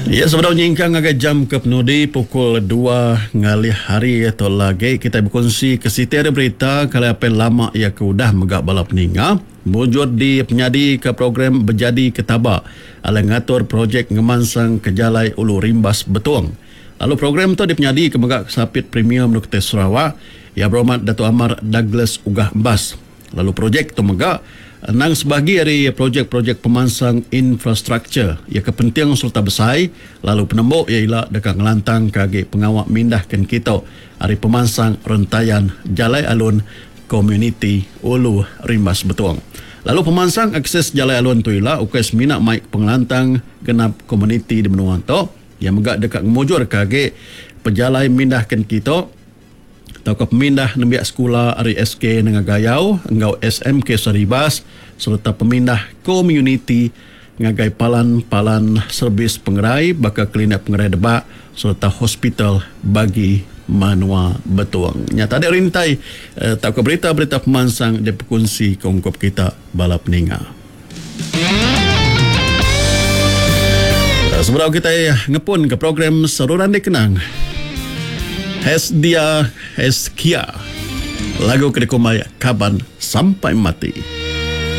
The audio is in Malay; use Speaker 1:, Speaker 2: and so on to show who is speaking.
Speaker 1: Ya, sebenarnya ingkang agak jam ke penudi pukul 2 ngali hari atau lagi kita berkongsi ke siti ada berita kalau apa lama ia ke udah megak balap ninga mujud di penyadi ke program berjadi ketaba ala ngatur projek ngemansang ke Jalai Ulu Rimbas Betuang. Lalu program tu di penyadi ke megak sapit premium Nukte Sarawak ia berhormat Dato' Amar Douglas Ugah Mbas. Lalu projek tu megak nang sebagi dari projek-projek pemansang infrastruktur ia kepenting serta besar lalu penembuk ialah dekat ngelantang kage pengawak mindahkan kita hari pemansang rentayan Jalai Alun Community Ulu Rimbas Betuang. Lalu pemansang akses Jalai Alun tu ialah ukes minat maik pengelantang genap komuniti di Benua tu yang megak dekat mujur kage pejalai mindahkan kita atau pemindah nembiak sekolah ari SK dengan Gayau, engau SMK Saribas serta pemindah komuniti ngagai palan servis pengerai bakal klinik pengerai debak serta hospital bagi Manua Betuang. Nyata ada rintai tak ke berita-berita pemansang dia berkongsi ke ungkap kita balap ninga. Sebelum kita ngepun ke program Saluran Dikenang Hes Dia Hes Kia lagu kedekumai Kaban Sampai Mati.